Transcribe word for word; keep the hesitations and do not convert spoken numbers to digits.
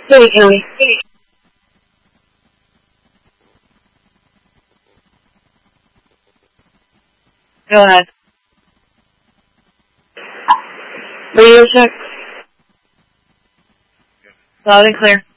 City County. Go ahead. Radio check. Loud and clear.